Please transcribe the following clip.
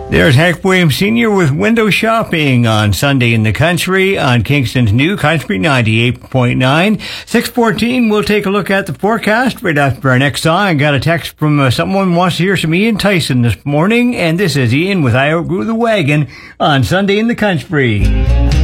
There's Hank Williams Sr. with Window Shopping on Sunday in the Country on Kingston's new Country 98.9. 6:14, we'll take a look at the forecast right after our next song. I got a text from someone who wants to hear some Ian Tyson this morning, and this is Ian with I Outgrew the Wagon on Sunday in the Country.